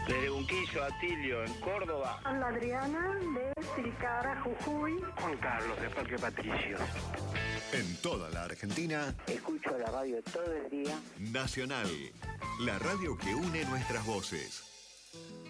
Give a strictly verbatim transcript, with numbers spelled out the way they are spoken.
Desde Unquillo, Atilio, en Córdoba. Hola Adriana, de Tilcara, Jujuy. Juan Carlos, de Parque Patricios. En toda la Argentina. Escucho la radio todo el día. Nacional, la radio que une nuestras voces.